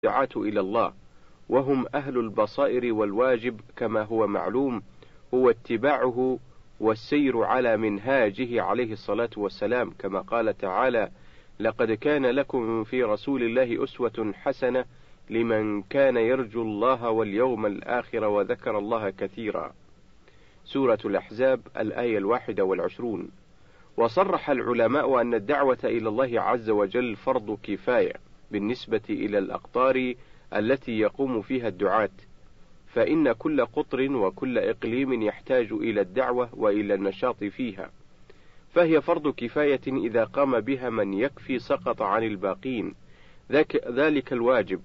الدعاة إلى الله، وهم أهل البصائر، والواجب كما هو معلوم هو اتباعه والسير على منهاجه عليه الصلاة والسلام، كما قال تعالى: لقد كان لكم في رسول الله أسوة حسنة لمن كان يرجو الله واليوم الآخر وذكر الله كثيرا. سورة الأحزاب الآية 21. وصرح العلماء أن الدعوة إلى الله عز وجل فرض كفاية بالنسبة إلى الأقطار التي يقوم فيها الدعاة، فإن كل قطر وكل إقليم يحتاج إلى الدعوة وإلى النشاط فيها، فهي فرض كفاية إذا قام بها من يكفي سقط عن الباقين، ذلك الواجب.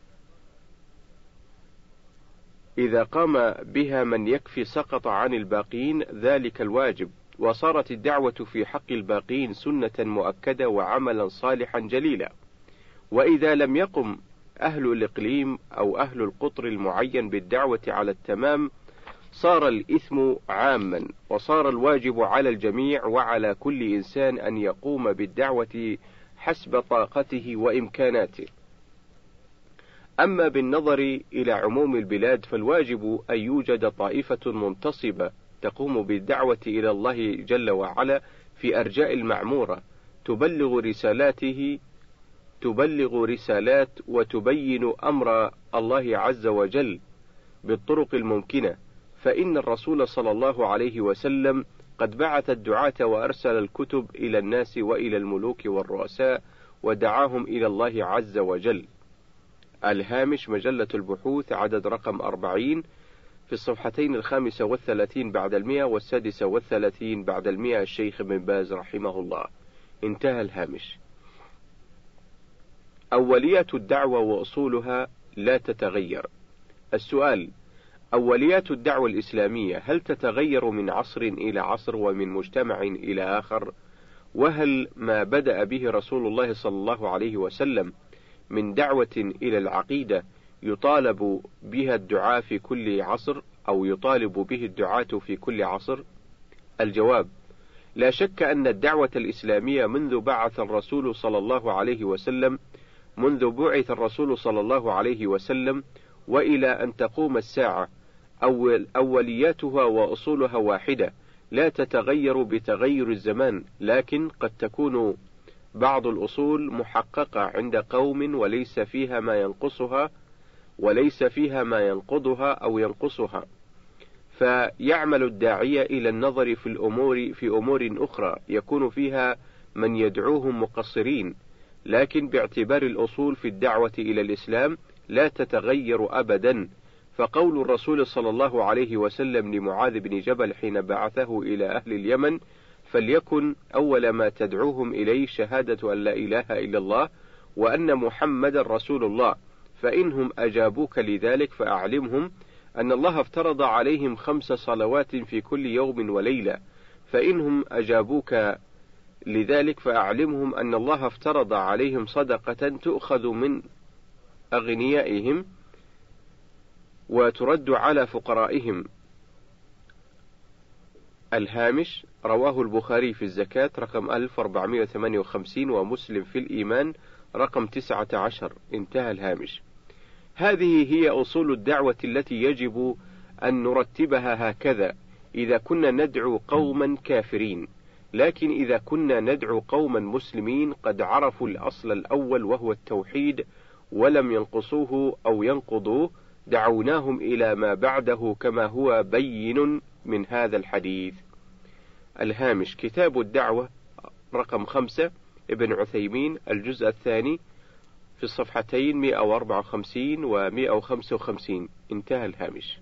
إذا قام بها من يكفي سقط عن الباقين ذلك الواجب، وصارت الدعوة في حق الباقين سنة مؤكدة وعملا صالحا جليلا. وإذا لم يقم أهل الإقليم أو أهل القطر المعين بالدعوة على التمام صار الإثم عاما، وصار الواجب على الجميع وعلى كل إنسان أن يقوم بالدعوة حسب طاقته وإمكاناته. أما بالنظر إلى عموم البلاد فالواجب أن يوجد طائفة منتصبة تقوم بالدعوة إلى الله جل وعلا في أرجاء المعمورة، تبلغ رسالات وتبين أمر الله عز وجل بالطرق الممكنة، فإن الرسول صلى الله عليه وسلم قد بعث الدعاة وأرسل الكتب إلى الناس وإلى الملوك والرؤساء ودعاهم إلى الله عز وجل. الهامش مجلة البحوث عدد رقم 40 في الصفحتين 35 بعد 100 و36 بعد 100 الشيخ ابن باز رحمه الله. انتهى الهامش. أوليات الدعوة وأصولها لا تتغير. السؤال: أوليات الدعوة الإسلامية هل تتغير من عصر إلى عصر ومن مجتمع إلى آخر؟ وهل ما بدأ به رسول الله صلى الله عليه وسلم من دعوة إلى العقيدة يطالب بها الدعاة في كل عصر، أو يطالب به الدعاة في كل عصر؟ الجواب: لا شك أن الدعوة الإسلامية منذ بعث الرسول صلى الله عليه وسلم وإلى أن تقوم الساعة أولياتها وأصولها واحدة، لا تتغير بتغير الزمان، لكن قد تكون بعض الأصول محققة عند قوم وليس فيها ما ينقضها أو ينقصها، فيعمل الداعية إلى النظر في أمور أخرى يكون فيها من يدعوهم مقصرين، لكن باعتبار الأصول في الدعوة إلى الإسلام لا تتغير أبدا. فقول الرسول صلى الله عليه وسلم لمعاذ بن جبل حين بعثه إلى أهل اليمن: فليكن أول ما تدعوهم إليه شهادة أن لا إله إلا الله وأن محمد رسول الله، فإنهم أجابوك لذلك فأعلمهم أن الله افترض عليهم 5 صلوات في كل يوم وليلة، فإنهم أجابوك لذلك فأعلمهم أن الله افترض عليهم صدقة تؤخذ من أغنيائهم وترد على فقرائهم. الهامش رواه البخاري في الزكاة رقم 1458 ومسلم في الإيمان رقم 19. انتهى الهامش. هذه هي أصول الدعوة التي يجب أن نرتبها هكذا إذا كنا ندعو قوما كافرين، لكن إذا كنا ندعو قوما مسلمين قد عرفوا الأصل الأول وهو التوحيد ولم ينقصوه أو ينقضوه دعوناهم إلى ما بعده كما هو بين من هذا الحديث. الهامش كتاب الدعوة رقم 5 ابن عثيمين الجزء الثاني في الصفحتين 154 و 155. انتهى الهامش.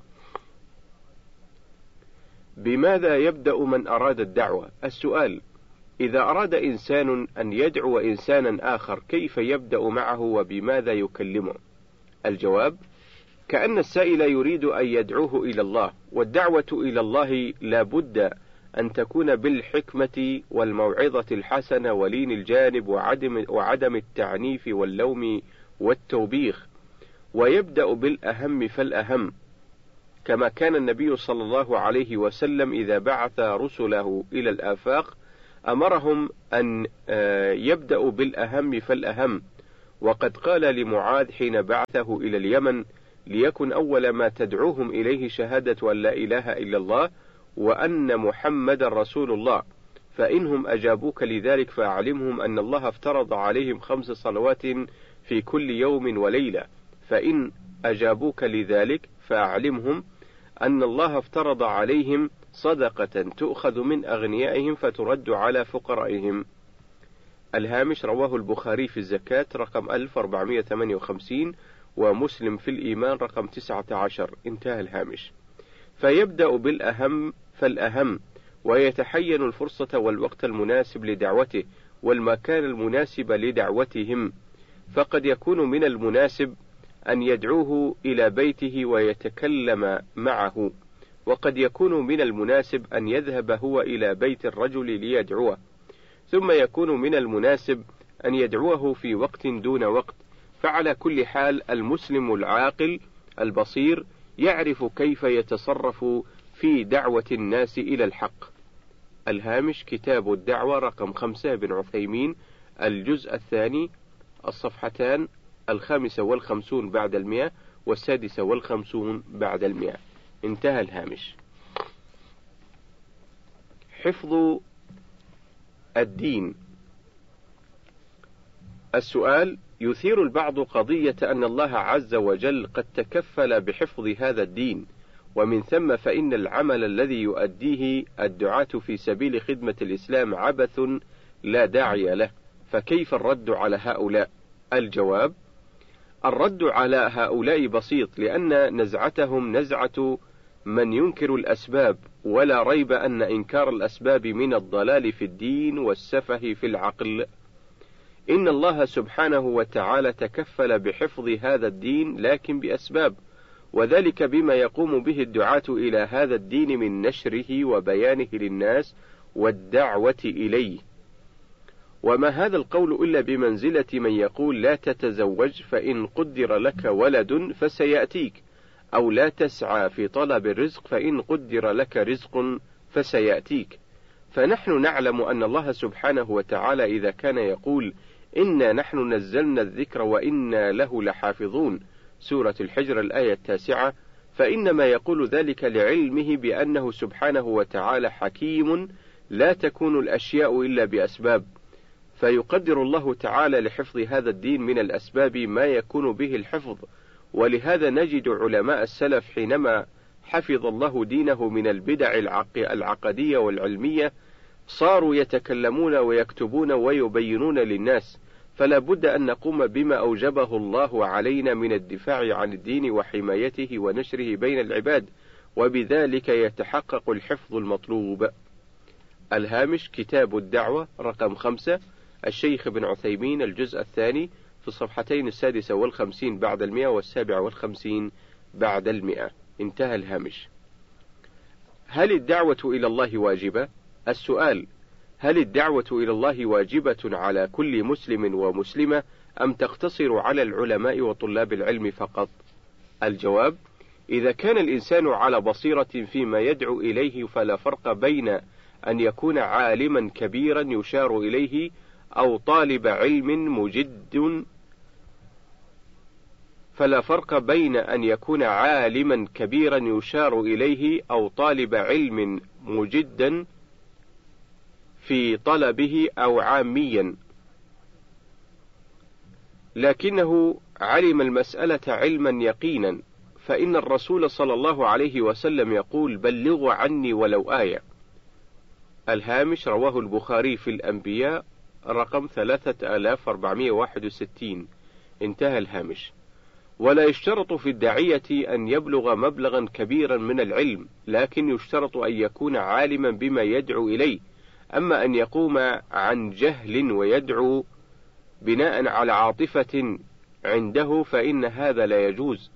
بماذا يبدأ من أراد الدعوة؟ السؤال: إذا أراد إنسان أن يدعو إنسانا آخر كيف يبدأ معه وبماذا يكلمه؟ الجواب: كأن السائل يريد أن يدعوه إلى الله، والدعوة إلى الله لا بد أن تكون بالحكمة والموعظة الحسنة ولين الجانب وعدم التعنيف واللوم والتوبيخ، ويبدأ بالأهم فالأهم، كما كان النبي صلى الله عليه وسلم إذا بعث رسله إلى الآفاق أمرهم أن يبدأوا بالأهم فالأهم، وقد قال لمعاذ حين بعثه إلى اليمن ليكن أول ما تدعوهم إليه شهادة أن لا إله إلا الله وأن محمد رسول الله، فإنهم أجابوك لذلك فأعلمهم أن الله افترض عليهم 5 صلوات في كل يوم وليلة، فإن أجابوك لذلك فأعلمهم أن الله افترض عليهم صدقة تؤخذ من أغنيائهم فترد على فقرائهم. الهامش رواه البخاري في الزكاة رقم 1458 ومسلم في الإيمان رقم 19. انتهى الهامش. فيبدأ بالأهم فالأهم، ويتحين الفرصة والوقت المناسب لدعوته والمكان المناسب لدعوتهم، فقد يكون من المناسب أن يدعوه إلى بيته ويتكلم معه، وقد يكون من المناسب أن يذهب هو إلى بيت الرجل ليدعوه، ثم يكون من المناسب أن يدعوه في وقت دون وقت. فعلى كل حال المسلم العاقل البصير يعرف كيف يتصرف في دعوة الناس إلى الحق. الهامش كتاب الدعوة رقم 5 ابن عثيمين الجزء 2 الصفحتان 55 بعد 100 و56 بعد 100. انتهى الهامش. حفظ الدين. السؤال: يثير البعض قضية أن الله عز وجل قد تكفل بحفظ هذا الدين، ومن ثم فإن العمل الذي يؤديه الدعاة في سبيل خدمة الإسلام عبث لا داعي له، فكيف الرد على هؤلاء؟ الجواب: الرد على هؤلاء بسيط، لأن نزعتهم نزعة من ينكر الأسباب، ولا ريب أن إنكار الأسباب من الضلال في الدين والسفه في العقل. إن الله سبحانه وتعالى تكفل بحفظ هذا الدين لكن بأسباب، وذلك بما يقوم به الدعاة إلى هذا الدين من نشره وبيانه للناس والدعوة إليه. وما هذا القول إلا بمنزلة من يقول لا تتزوج فإن قدر لك ولد فسيأتيك، أو لا تسعى في طلب الرزق فإن قدر لك رزق فسيأتيك. فنحن نعلم أن الله سبحانه وتعالى إذا كان يقول إنا نحن نزلنا الذكر وإنا له لحافظون سورة الحجر الآية 9، فإنما يقول ذلك لعلمه بأنه سبحانه وتعالى حكيم لا تكون الأشياء إلا بأسباب، فيقدر الله تعالى لحفظ هذا الدين من الأسباب ما يكون به الحفظ. ولهذا نجد علماء السلف حينما حفظ الله دينه من البدع العقدية والعلمية صاروا يتكلمون ويكتبون ويبينون للناس، فلا بد أن نقوم بما أوجبه الله علينا من الدفاع عن الدين وحمايته ونشره بين العباد، وبذلك يتحقق الحفظ المطلوب. الهامش كتاب الدعوة رقم 5 الشيخ ابن عثيمين الجزء 2 في الصفحتين 56 بعد 100 و57 بعد 100. انتهى الهامش. هل الدعوة إلى الله واجبة؟ السؤال: هل الدعوة إلى الله واجبة على كل مسلم ومسلمة أم تقتصر على العلماء وطلاب العلم فقط؟ الجواب: إذا كان الإنسان على بصيرة فيما يدعو إليه فلا فرق بين أن يكون عالما كبيرا يشار إليه أو طالب علم مجد فلا فرق بين أن يكون عالما كبيرا يشار إليه أو طالب علم مجدا في طلبه أو عاميا، لكنه علم المسألة علما يقينا، فإن الرسول صلى الله عليه وسلم يقول بلغوا عني ولو آية. الهامش رواه البخاري في الأنبياء رقم 3461. انتهى الهامش. ولا يشترط في الداعية أن يبلغ مبلغا كبيرا من العلم، لكن يشترط أن يكون عالما بما يدعو إليه. أما أن يقوم عن جهل ويدعو بناء على عاطفة عنده فإن هذا لا يجوز.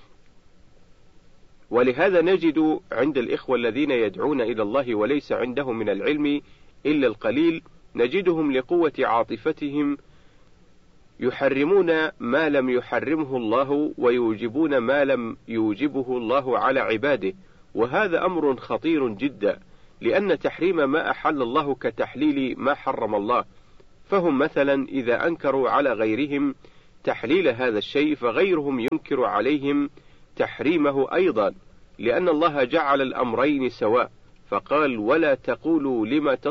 ولهذا نجد عند الإخوة الذين يدعون إلى الله وليس عندهم من العلم إلا القليل، نجدهم لقوة عاطفتهم يحرمون ما لم يحرمه الله ويوجبون ما لم يوجبه الله على عباده، وهذا أمر خطير جدا، لأن تحريم ما أحل الله كتحليل ما حرم الله. فهم مثلا إذا أنكروا على غيرهم تحليل هذا الشيء فغيرهم ينكر عليهم تحريمه أيضا، لأن الله جعل الأمرين سواء، فقال: ولا تقولوا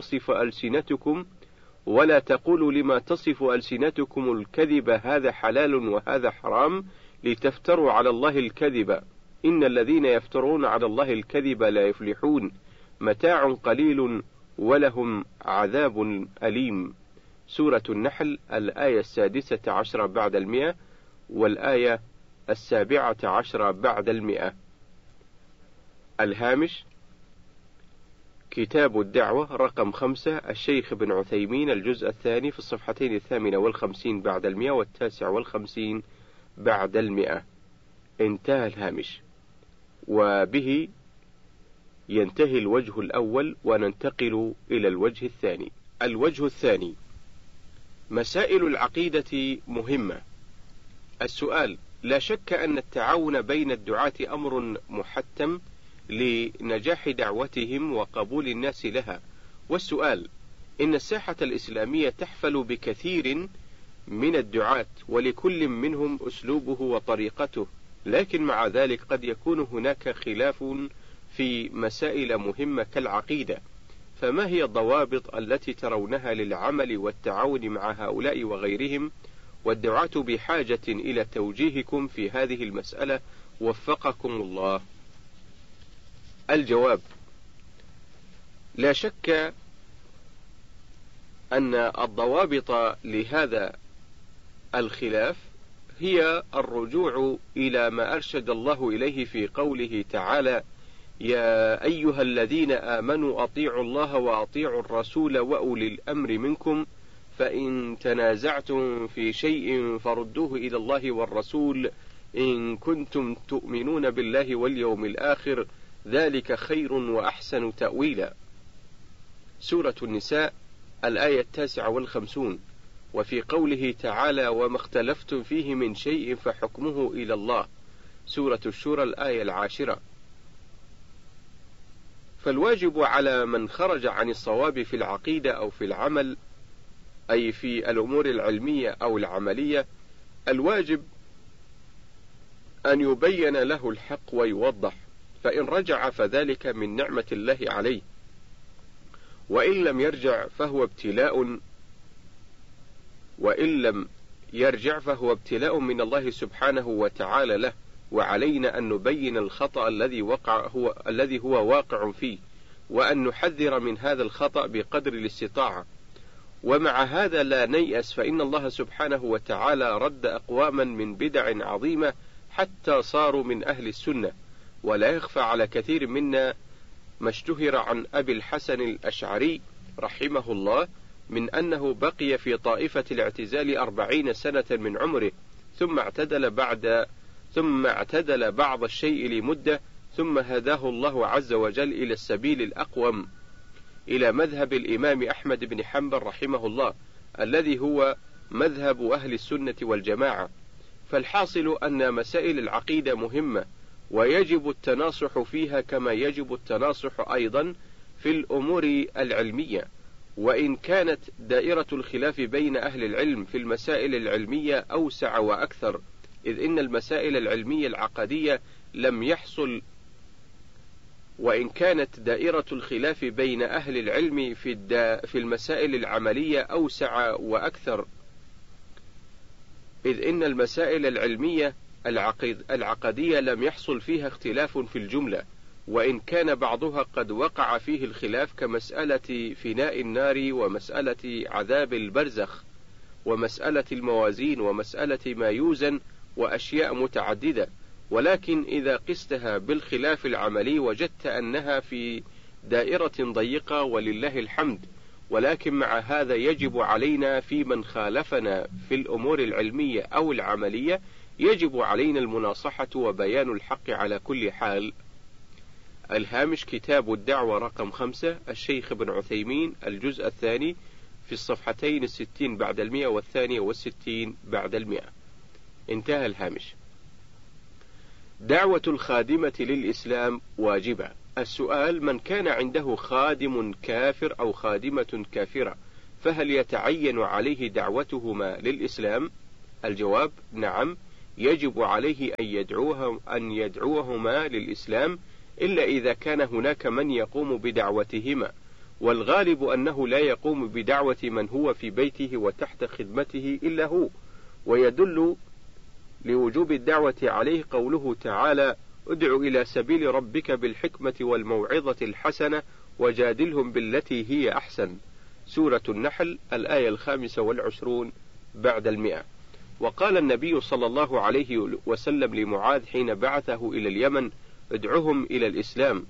لما تصف ألسنتكم الكذب هذا حلال وهذا حرام لتفتروا على الله الكذب، إن الذين يفترون على الله الكذب لا يفلحون، متاع قليل ولهم عذاب أليم. سورة النحل الآية 16 بعد 100 والآية 17 بعد 100. الهامش: كتاب الدعوة رقم 5 الشيخ ابن عثيمين، الجزء الثاني في الصفحتين 58 بعد 100 و59 بعد 100. انتهى الهامش. وبه ينتهي الوجه الأول، وننتقل إلى الوجه الثاني. الوجه الثاني: مسائل العقيدة مهمة. السؤال: لا شك أن التعاون بين الدعاة أمر محتم لنجاح دعوتهم وقبول الناس لها. والسؤال: إن الساحة الإسلامية تحفل بكثير من الدعاة، ولكل منهم أسلوبه وطريقته، لكن مع ذلك قد يكون هناك خلاف في مسائل مهمة كالعقيدة، فما هي الضوابط التي ترونها للعمل والتعاون مع هؤلاء وغيرهم؟ والدعاة بحاجة إلى توجيهكم في هذه المسألة، وفقكم الله. الجواب: لا شك أن الضوابط لهذا الخلاف هي الرجوع إلى ما أرشد الله إليه في قوله تعالى: يا أيها الذين آمنوا أطيعوا الله وأطيعوا الرسول وأولي الأمر منكم، فإن تنازعتم في شيء فردوه إلى الله والرسول إن كنتم تؤمنون بالله واليوم الآخر، ذلك خير وأحسن تأويلا. سورة النساء الآية 59. وفي قوله تعالى: وما اختلفتم فيه من شيء فحكمه إلى الله. سورة الشورى الآية 10. فالواجب على من خرج عن الصواب في العقيدة أو في العمل، أي في الأمور العلمية أو العملية، الواجب أن يبين له الحق ويوضح، فإن رجع فذلك من نعمة الله عليه، وإن لم يرجع فهو ابتلاء من الله سبحانه وتعالى له، وعلينا أن نبين الخطأ الذي هو واقع فيه، وأن نحذر من هذا الخطأ بقدر الاستطاعة. ومع هذا لا نيأس، فإن الله سبحانه وتعالى رد أقواما من بدع عظيمة حتى صاروا من أهل السنة. ولا يخفى على كثير منا ما اشتهر عن أبي الحسن الأشعري رحمه الله من أنه بقي في طائفة الاعتزال 40 سنة من عمره، ثم اعتدل بعض الشيء لمدة، ثم هداه الله عز وجل إلى السبيل الأقوم، إلى مذهب الإمام أحمد بن حنبل رحمه الله، الذي هو مذهب أهل السنة والجماعة. فالحاصل أن مسائل العقيدة مهمة، ويجب التناصح فيها كما يجب التناصح أيضا في الأمور العلمية، وإن كانت دائرة الخلاف بين أهل العلم في المسائل العلمية أوسع وأكثر، إذ إن المسائل العلمية العقدية لم يحصل، وإن كانت دائرة الخلاف بين أهل العلم في المسائل العملية أوسع وأكثر، إذ إن المسائل العلمية العقدية لم يحصل فيها اختلاف في الجملة، وإن كان بعضها قد وقع فيه الخلاف، كمسألة فناء النار، ومسألة عذاب البرزخ، ومسألة الموازين، ومسألة ما يوزن، وأشياء متعددة. ولكن إذا قستها بالخلاف العملي وجدت أنها في دائرة ضيقة ولله الحمد. ولكن مع هذا يجب علينا في من خالفنا في الأمور العلمية أو العملية، يجب علينا المناصحة وبيان الحق على كل حال. الهامش: كتاب الدعوة رقم 5 الشيخ ابن عثيمين، الجزء الثاني في الصفحتين 60 بعد 100 و62 بعد 100. انتهى الهامش. دعوة الخادمة للإسلام واجبة. السؤال: من كان عنده خادم كافر أو خادمة كافرة، فهل يتعين عليه دعوتهما للإسلام؟ الجواب: نعم، يجب عليه أن يدعوهما للإسلام، إلا إذا كان هناك من يقوم بدعوتهما، والغالب أنه لا يقوم بدعوة من هو في بيته وتحت خدمته إلا هو. ويدل لوجوب الدعوة عليه قوله تعالى: ادع إلى سبيل ربك بالحكمة والموعظة الحسنة وجادلهم بالتي هي أحسن. سورة النحل الآية 25 بعد 100. وقال النبي صلى الله عليه وسلم لمعاذ حين بعثه إلى اليمن: ادعهم إلى الإسلام.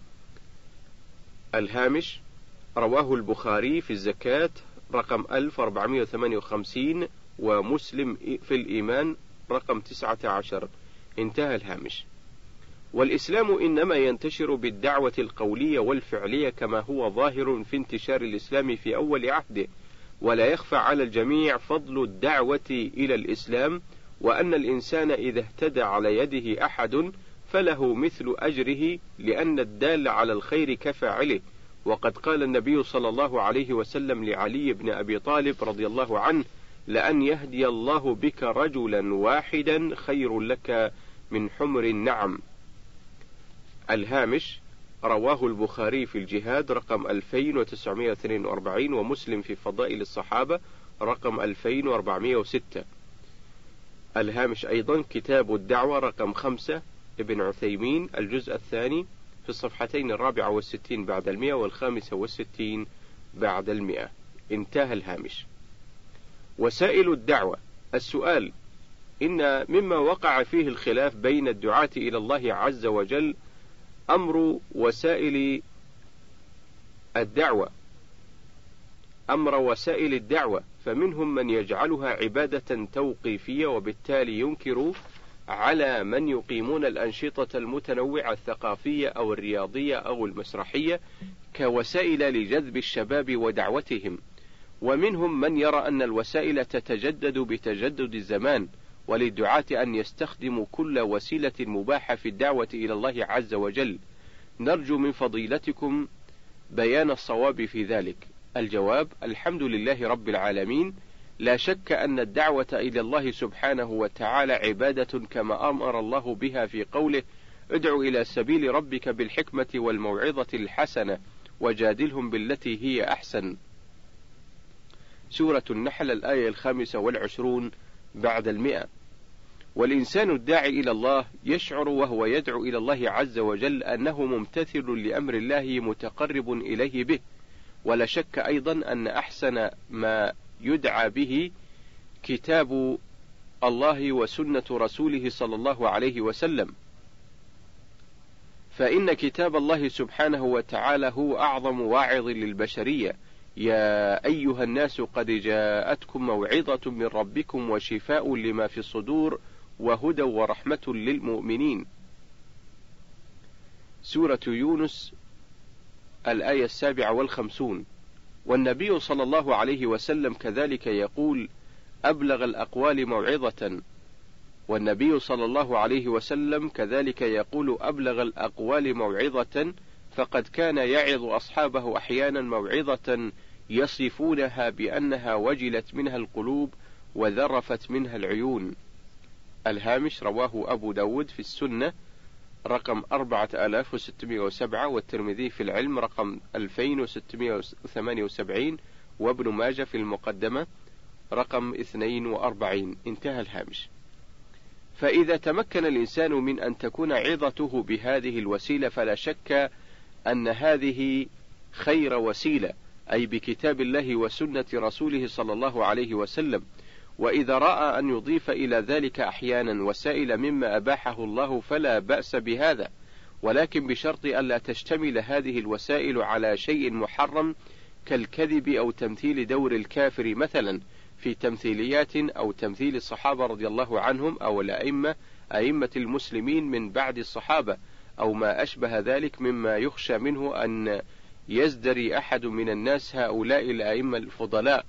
الهامش: رواه البخاري في الزكاة رقم 1458، ومسلم في الإيمان رقم 19. انتهى الهامش. والإسلام إنما ينتشر بالدعوة القولية والفعلية كما هو ظاهر في انتشار الإسلام في أول عهده، ولا يخفى على الجميع فضل الدعوة إلى الإسلام، وأن الإنسان إذا اهتدى على يده أحد فله مثل أجره، لأن الدال على الخير كفاعله. وقد قال النبي صلى الله عليه وسلم لعلي بن أبي طالب رضي الله عنه: لأن يهدي الله بك رجلا واحدا خير لك من حمر النعم. الهامش: رواه البخاري في الجهاد رقم 2942، ومسلم في فضائل الصحابة رقم 2406. الهامش أيضا: كتاب الدعوة رقم 5 ابن عثيمين الجزء الثاني في الصفحتين 64 بعد 100 و65 بعد 100. انتهى الهامش. وسائل الدعوة. السؤال: إن مما وقع فيه الخلاف بين الدعاة إلى الله عز وجل أمر وسائل الدعوة، فمنهم من يجعلها عبادة توقيفية، وبالتالي ينكر على من يقيمون الأنشطة المتنوعة الثقافية أو الرياضية أو المسرحية كوسائل لجذب الشباب ودعوتهم. ومنهم من يرى أن الوسائل تتجدد بتجدد الزمان، وللدعاة أن يستخدموا كل وسيلة مباحة في الدعوة إلى الله عز وجل. نرجو من فضيلتكم بيان الصواب في ذلك. الجواب: الحمد لله رب العالمين. لا شك أن الدعوة إلى الله سبحانه وتعالى عبادة كما أمر الله بها في قوله: ادع إلى سبيل ربك بالحكمة والموعظة الحسنة وجادلهم بالتي هي أحسن. سورة النحل الآية 25 بعد 100. والإنسان الداعي إلى الله يشعر وهو يدعو إلى الله عز وجل أنه ممتثل لأمر الله متقرب إليه به. ولا شك أيضا أن أحسن ما يدعى به كتاب الله وسنة رسوله صلى الله عليه وسلم، فإن كتاب الله سبحانه وتعالى هو أعظم واعظ للبشرية. يا أيها الناس قد جاءتكم موعظة من ربكم وشفاء لما في الصدور وهدى ورحمة للمؤمنين. سورة يونس الآية 57. والنبي صلى الله عليه وسلم كذلك يقول: أبلغ الأقوال موعظة. والنبي صلى الله عليه وسلم كذلك يقول: أبلغ الأقوال موعظة، فقد كان يعظ أصحابه أحيانا موعظة يصفونها بأنها وجلت منها القلوب وذرفت منها العيون. الهامش: رواه أبو داود في السنة رقم 4607، والترمذي في العلم رقم 2678، وابن ماجه في المقدمة رقم 42. انتهى الهامش. فإذا تمكن الإنسان من أن تكون عظته بهذه الوسيلة فلا شك أن هذه خير وسيلة، أي بكتاب الله وسنة رسوله صلى الله عليه وسلم. وإذا رأى أن يضيف إلى ذلك أحيانا وسائل مما أباحه الله فلا بأس بهذا، ولكن بشرط ألا تشتمل هذه الوسائل على شيء محرم كالكذب أو تمثيل دور الكافر مثلا في تمثيليات، أو تمثيل الصحابة رضي الله عنهم أو أئمة المسلمين من بعد الصحابة، أو ما أشبه ذلك مما يخشى منه أن يزدري أحد من الناس هؤلاء الأئمة الفضلاء.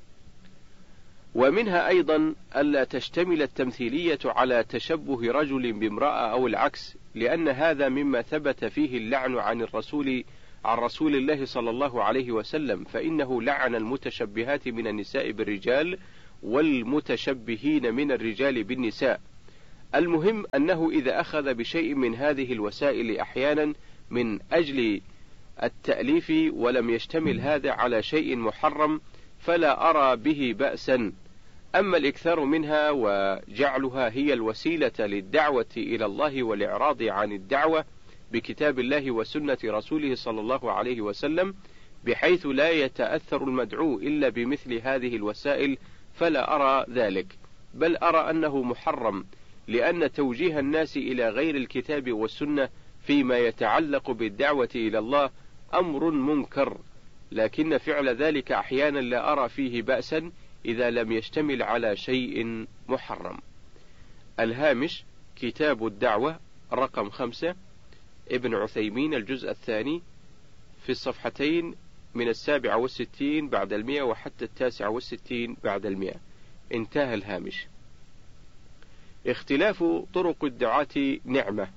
ومنها أيضا ألا تشتمل التمثيلية على تشبه رجل بامرأة أو العكس، لأن هذا مما ثبت فيه اللعن عن رسول الله صلى الله عليه وسلم، فإنه لعن المتشبهات من النساء بالرجال والمتشبهين من الرجال بالنساء. المهم أنه إذا أخذ بشيء من هذه الوسائل أحيانا من أجل التأليف ولم يشتمل هذا على شيء محرم فلا أرى به بأسا. أما الإكثار منها وجعلها هي الوسيلة للدعوة إلى الله والإعراض عن الدعوة بكتاب الله وسنة رسوله صلى الله عليه وسلم بحيث لا يتأثر المدعو إلا بمثل هذه الوسائل فلا أرى ذلك، بل أرى أنه محرم، لأن توجيه الناس إلى غير الكتاب والسنة فيما يتعلق بالدعوة إلى الله أمر منكر، لكن فعل ذلك أحيانا لا أرى فيه بأسا إذا لم يشتمل على شيء محرم. الهامش كتاب الدعوة رقم 5 ابن عثيمين الجزء الثاني في الصفحتين من 67 بعد 100 وحتى 69 بعد 100. انتهى الهامش. اختلاف طرق الدعاة نعمة.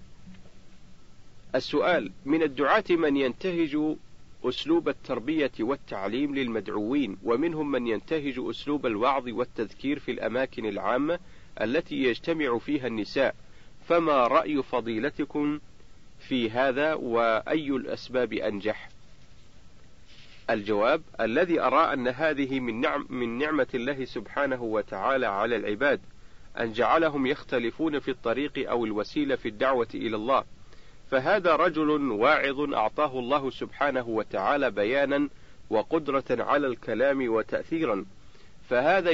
السؤال: من الدعاة من ينتهج أسلوب التربية والتعليم للمدعوين، ومنهم من ينتهج أسلوب الوعظ والتذكير في الأماكن العامة التي يجتمع فيها النساء، فما رأي فضيلتكم في هذا وأي الأسباب أنجح؟ الجواب: الذي أرى أن هذه من نعمة الله سبحانه وتعالى على العباد أن جعلهم يختلفون في الطريق أو الوسيلة في الدعوة إلى الله، فهذا رجل واعظ أعطاه الله سبحانه وتعالى بيانا وقدرة على الكلام وتأثيرا، فهذا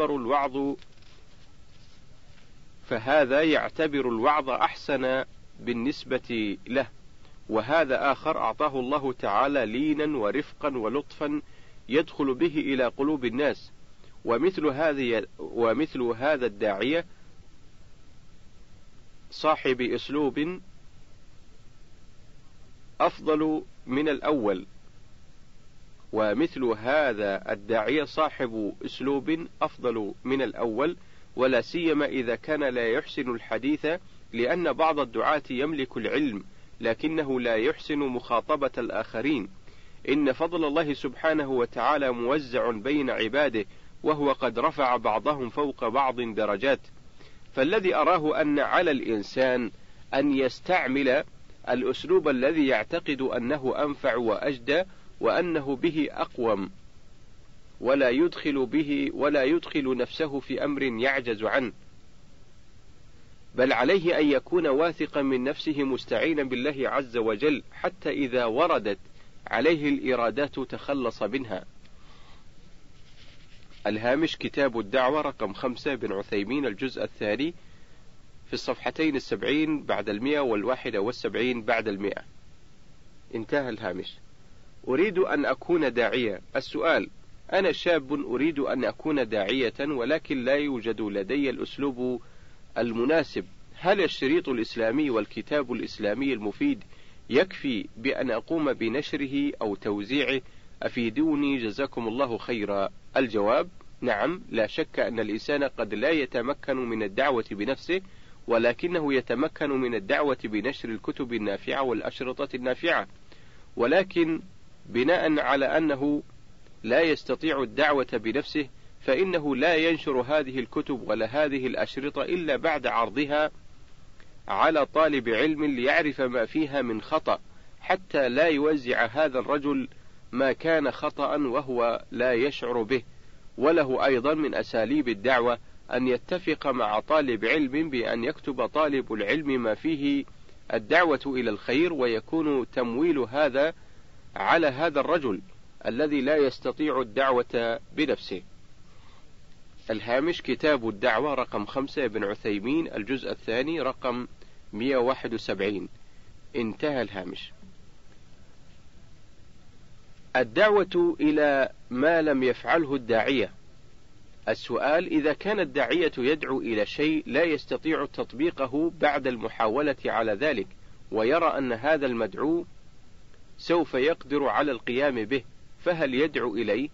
يعتبر الوعظ أحسن بالنسبة له، وهذا آخر أعطاه الله تعالى لينا ورفقا ولطفا يدخل به إلى قلوب الناس، ومثل هذا الداعية صاحب أسلوب أفضل من الأول، ولا سيما إذا كان لا يحسن الحديث، لأن بعض الدعاة يملك العلم لكنه لا يحسن مخاطبة الآخرين. إن فضل الله سبحانه وتعالى موزع بين عباده، وهو قد رفع بعضهم فوق بعض درجات، فالذي أراه أن على الإنسان أن يستعمل الأسلوب الذي يعتقد أنه أنفع وأجدى وأنه به أقوم، ولا يدخل نفسه في أمر يعجز عنه، بل عليه أن يكون واثقا من نفسه مستعينا بالله عز وجل، حتى إذا وردت عليه الإرادات تخلص منها. الهامش كتاب الدعوة رقم 5 بن عثيمين الجزء الثاني في الصفحتين 70 بعد 100 و71 بعد 100. انتهى الهامش. أريد أن أكون داعية. السؤال: أنا شاب أريد أن أكون داعية ولكن لا يوجد لدي الأسلوب المناسب، هل الشريط الإسلامي والكتاب الإسلامي المفيد يكفي بأن أقوم بنشره أو توزيعه؟ أفيدوني جزاكم الله خيرا. الجواب: نعم، لا شك أن الإنسان قد لا يتمكن من الدعوة بنفسه، ولكنه يتمكن من الدعوة بنشر الكتب النافعة والأشرطة النافعة، ولكن بناء على أنه لا يستطيع الدعوة بنفسه فإنه لا ينشر هذه الكتب ولا هذه الأشرطة إلا بعد عرضها على طالب علم ليعرف ما فيها من خطأ، حتى لا يوزع هذا الرجل ما كان خطأ وهو لا يشعر به. وله أيضا من أساليب الدعوة أن يتفق مع طالب علم بأن يكتب طالب العلم ما فيه الدعوة إلى الخير، ويكون تمويل هذا على هذا الرجل الذي لا يستطيع الدعوة بنفسه. الهامش كتاب الدعوة رقم 5 بن عثيمين الجزء الثاني رقم 171. انتهى الهامش. الدعوة إلى ما لم يفعله الداعية. السؤال: إذا كان الداعية يدعو إلى شيء لا يستطيع تطبيقه بعد المحاولة على ذلك، ويرى أن هذا المدعو سوف يقدر على القيام به، فهل يدعو إليه؟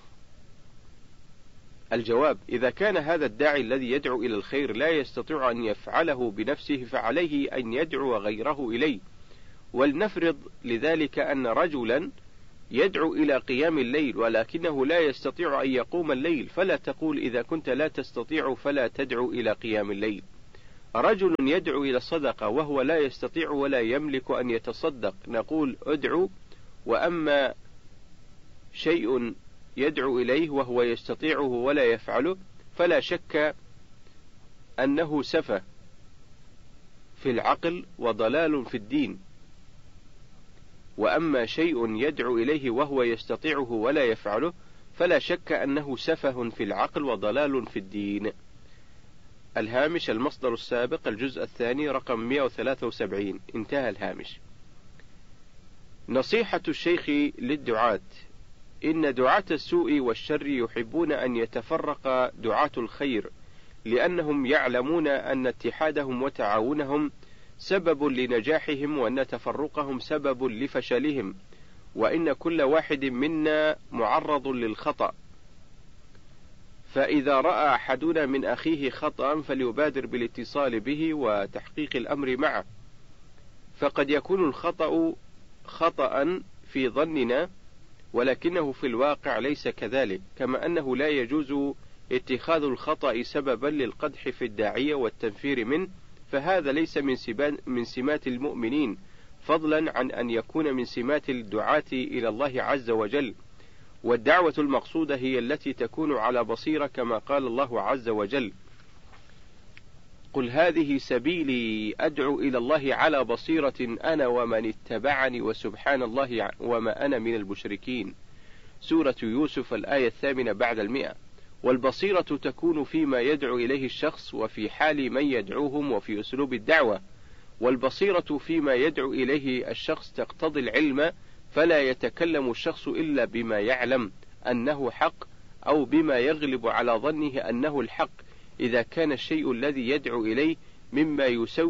الجواب: إذا كان هذا الداعي الذي يدعو إلى الخير لا يستطيع أن يفعله بنفسه فعليه أن يدعو غيره إليه. ولنفرض لذلك أن رجلا يدعو إلى قيام الليل ولكنه لا يستطيع أن يقوم الليل، فلا تقول إذا كنت لا تستطيع فلا تدعو إلى قيام الليل. رجل يدعو إلى الصدقة وهو لا يستطيع ولا يملك أن يتصدق، نقول ادعو. وأما شيء يدعو إليه وهو يستطيعه ولا يفعله فلا شك أنه سفه في العقل وضلال في الدين. وأما شيء يدعو إليه وهو يستطيعه ولا يفعله فلا شك أنه سفه في العقل وضلال في الدين. الهامش المصدر السابق الجزء الثاني رقم 173. انتهى الهامش. نصيحة الشيخ للدعاة: إن دعاة السوء والشر يحبون أن يتفرق دعاة الخير، لأنهم يعلمون أن اتحادهم وتعاونهم سبب لنجاحهم، وأن تفرقهم سبب لفشلهم، وإن كل واحد منا معرض للخطأ، فإذا رأى أحدنا من أخيه خطأ فليبادر بالاتصال به وتحقيق الأمر معه، فقد يكون الخطأ خطأ في ظننا ولكنه في الواقع ليس كذلك، كما أنه لا يجوز اتخاذ الخطأ سببا للقدح في الداعية والتنفير منه، فهذا ليس من سمات المؤمنين، فضلا عن أن يكون من سمات الدعاة إلى الله عز وجل. والدعوة المقصودة هي التي تكون على بصيرة، كما قال الله عز وجل: قل هذه سبيلي أدعو إلى الله على بصيرة أنا ومن اتبعني وسبحان الله وما أنا من المشركين. سورة يوسف الآية 8 بعد 100. والبصيرة تكون فيما يدعو إليه الشخص وفي حال من يدعوهم وفي أسلوب الدعوة. والبصيرة فيما يدعو إليه الشخص تقتضي العلم، فلا يتكلم الشخص إلا بما يعلم أنه حق أو بما يغلب على ظنه أنه الحق، إذا كان الشيء الذي يدعو إليه مما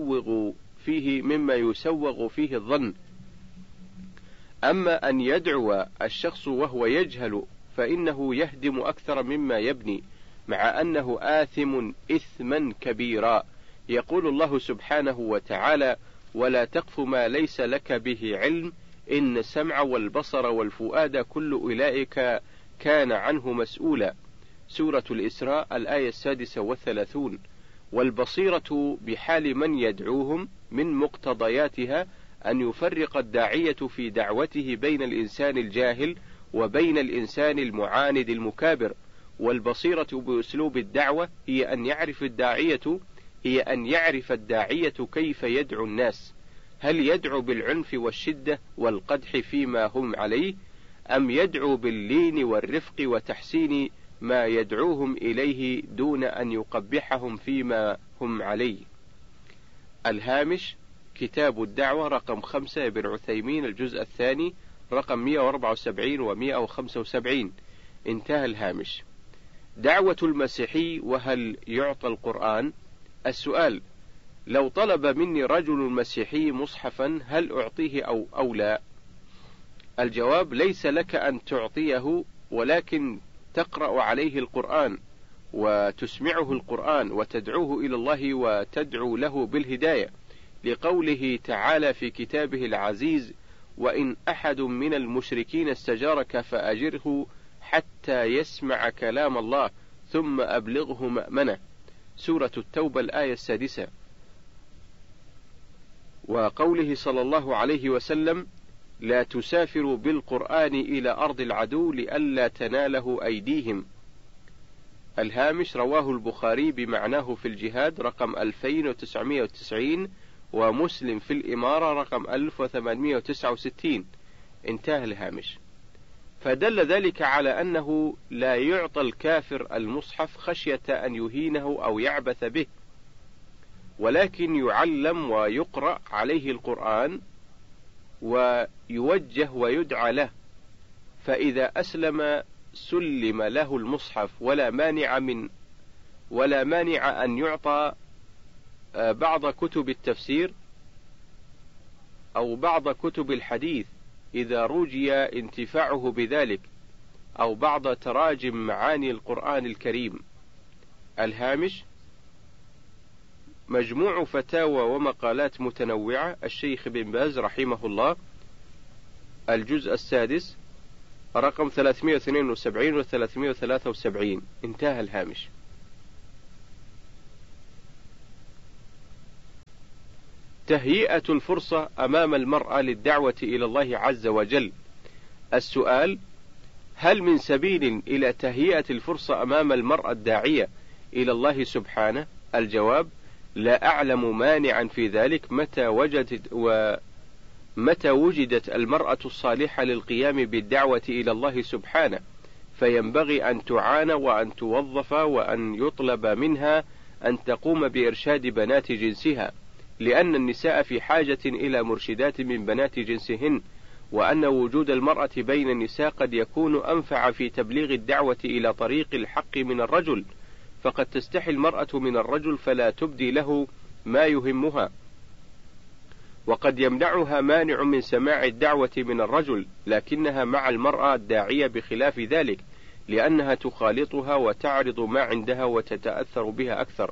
يسوغ فيه الظن. أما أن يدعو الشخص وهو يجهل فإنه يهدم أكثر مما يبني، مع أنه آثم إثما كبيرا. يقول الله سبحانه وتعالى: ولا تقف ما ليس لك به علم إن السمع والبصر والفؤاد كل أولئك كان عنه مسؤولا. سورة الإسراء الآية 36. والبصيرة بحال من يدعوهم من مقتضياتها أن يفرق الداعية في دعوته بين الإنسان الجاهل وبين الإنسان المعاند المكابر. والبصيرة بأسلوب الدعوة هي أن يعرف الداعية كيف يدعو الناس، هل يدعو بالعنف والشدة والقدح فيما هم عليه، أم يدعو باللين والرفق وتحسين ما يدعوهم إليه دون أن يقبحهم فيما هم عليه. الهامش كتاب الدعوة رقم 5 ابن عثيمين الجزء الثاني رقم 174 و 175. انتهى الهامش. دعوة المسيحي وهل يعطى القرآن؟ السؤال: لو طلب مني رجل مسيحي مصحفا هل أعطيه أو لا؟ الجواب: ليس لك أن تعطيه، ولكن تقرأ عليه القرآن وتسمعه القرآن وتدعوه إلى الله وتدعو له بالهداية، لقوله تعالى في كتابه العزيز: وإن أحد من المشركين استجارك فأجره حتى يسمع كلام الله ثم أبلغه مأمنه. سورة التوبة الآية 6. وقوله صلى الله عليه وسلم: لا تسافروا بالقرآن إلى أرض العدو لئلا تناله أيديهم. الهامش رواه البخاري بمعناه في الجهاد رقم 2990، ومسلم في الإمارة رقم 1869. انتهى الهامش. فدل ذلك على أنه لا يعطى الكافر المصحف خشية أن يهينه أو يعبث به، ولكن يعلم ويقرأ عليه القرآن ويوجه ويدعى له، فإذا أسلم سلم له المصحف، ولا مانع أن يعطى بعض كتب التفسير أو بعض كتب الحديث إذا رجي انتفاعه بذلك، أو بعض تراجم معاني القرآن الكريم. الهامش مجموع فتاوى ومقالات متنوعة الشيخ بن باز رحمه الله، الجزء 6 رقم 372 و 373. انتهى الهامش. تهيئة الفرصة أمام المرأة للدعوة إلى الله عز وجل. السؤال: هل من سبيل إلى تهيئة الفرصة أمام المرأة الداعية إلى الله سبحانه؟ الجواب: لا أعلم مانعا في ذلك متى وجدت المرأة الصالحة للقيام بالدعوة إلى الله سبحانه، فينبغي أن تعان وأن توظف وأن يطلب منها أن تقوم بإرشاد بنات جنسها، لأن النساء في حاجة إلى مرشدات من بنات جنسهن، وأن وجود المرأة بين النساء قد يكون أنفع في تبليغ الدعوة إلى طريق الحق من الرجل، فقد تستحي المرأة من الرجل فلا تبدي له ما يهمها، وقد يمنعها مانع من سماع الدعوة من الرجل، لكنها مع المرأة الداعية بخلاف ذلك، لأنها تخالطها وتعرض ما عندها وتتأثر بها أكثر.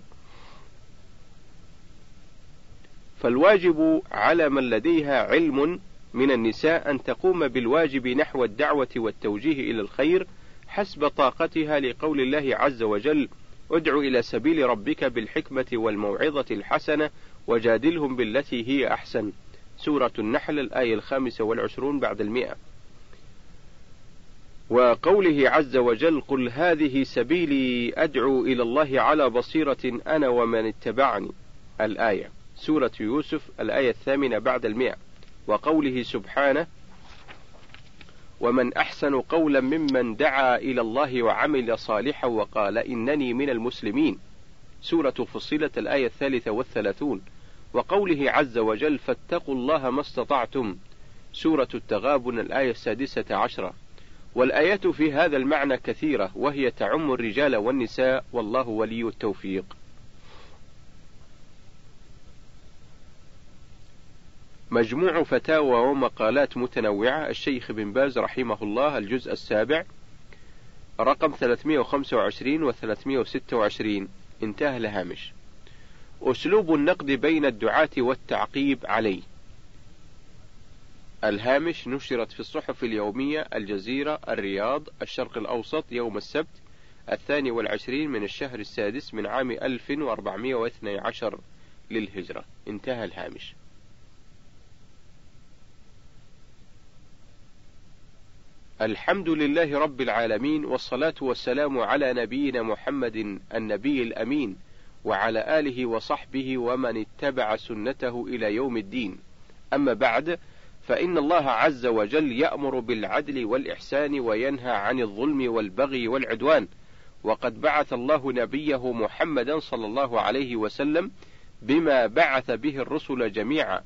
فالواجب على من لديها علم من النساء أن تقوم بالواجب نحو الدعوة والتوجيه إلى الخير حسب طاقتها، لقول الله عز وجل: ادع إلى سبيل ربك بالحكمة والموعظة الحسنة وجادلهم بالتي هي أحسن. سورة النحل الآية 25 بعد 100. وقوله عز وجل: قل هذه سبيلي أدعو إلى الله على بصيرة أنا ومن اتبعني. الآية. سورة يوسف الآية 8 بعد 100. وقوله سبحانه: ومن أحسن قولا ممن دعا إلى الله وعمل صالحا وقال إنني من المسلمين. سورة فصلت الآية 33. وقوله عز وجل: فاتقوا الله ما استطعتم. سورة التغابن الآية 16. والآيات في هذا المعنى كثيرة، وهي تعم الرجال والنساء، والله ولي التوفيق. مجموع فتاوى ومقالات متنوعة، الشيخ بن باز رحمه الله، الجزء 7 رقم 325 و 326. انتهى الهامش. أسلوب النقد بين الدعاة والتعقيب عليه. الهامش نشرت في الصحف اليومية: الجزيرة، الرياض، الشرق الأوسط، يوم السبت 22 من الشهر السادس من عام 1412 للهجرة. انتهى الهامش. الحمد لله رب العالمين، والصلاة والسلام على نبينا محمد النبي الأمين، وعلى آله وصحبه ومن اتبع سنته إلى يوم الدين. أما بعد، فإن الله عز وجل يأمر بالعدل والإحسان وينهى عن الظلم والبغي والعدوان، وقد بعث الله نبيه محمدا صلى الله عليه وسلم بما بعث به الرسل جميعا